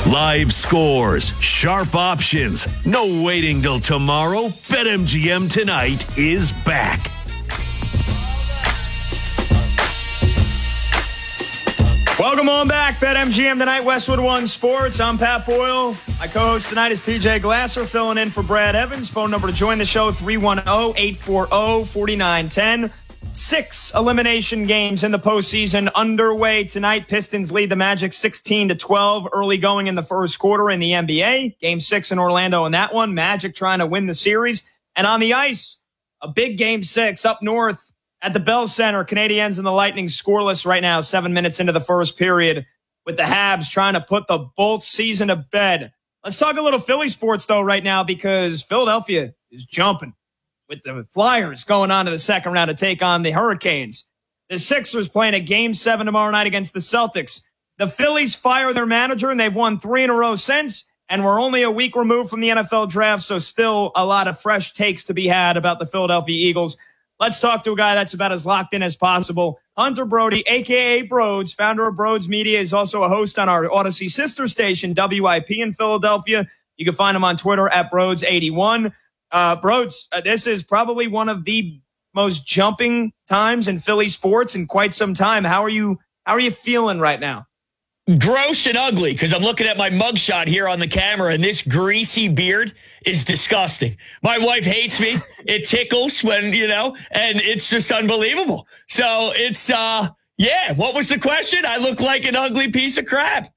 Live scores, sharp options, no waiting till tomorrow. BetMGM tonight is back. Welcome on back. BetMGM tonight, Westwood One Sports. I'm Pat Boyle. My co-host tonight is PJ Glasser, filling in for Brad Evans. Phone number to join the show, 310-840-4910. 6 elimination games in the postseason underway tonight. Pistons lead the Magic 16-12 early going in the first quarter in the NBA. Game 6 in Orlando in that one. Magic trying to win the series. And on the ice, a big Game 6 up north at the Bell Center. Canadiens and the Lightning scoreless right now, 7 minutes into the first period, with the Habs trying to put the Bolts season to bed. Let's talk a little Philly sports, though, right now, because Philadelphia is jumping with the Flyers going on to the second round to take on the Hurricanes. The Sixers playing a Game 7 tomorrow night against the Celtics. The Phillies fire their manager, and they've won 3 in a row since, and we're only a week removed from the NFL draft, so still a lot of fresh takes to be had about the Philadelphia Eagles. Let's talk to a guy that's about as locked in as possible. Hunter Brody, a.k.a. Broads, founder of Broads Media, is also a host on our Odyssey sister station, WIP in Philadelphia. You can find him on Twitter at Broads81. Broads, this is probably one of the most jumping times in Philly sports in quite some time. How are you feeling right now? Gross and ugly, because I'm looking at my mugshot here on the camera, and this greasy beard is disgusting. My wife hates me. It tickles when, and it's just unbelievable. So it's, what was the question? I look like an ugly piece of crap.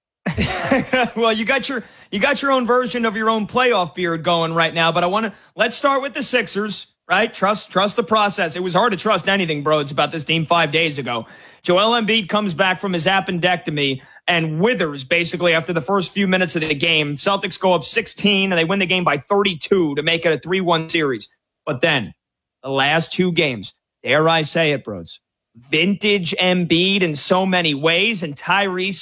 Well, you got your own version of your own playoff beard going right now, but let's start with the Sixers, right? Trust the process. It was hard to trust anything, Broads, about this team 5 days ago. Joel Embiid comes back from his appendectomy and withers basically after the first few minutes of the game. Celtics go up 16 and they win the game by 32 to make it a 3-1 series. But then the last 2 games, dare I say it, Broads, vintage Embiid in so many ways, and Tyrese